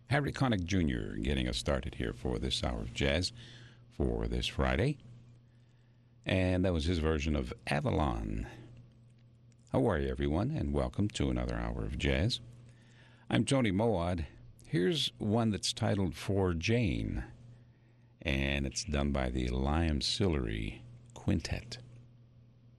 Harry Connick Jr. getting us started here for this hour of jazz for this Friday. And that was his version of Avalon. How are you, everyone, and welcome to another hour of jazz. I'm Tony Moad. Here's one that's titled For Jane, and it's done by the Liam Sillery Quintet.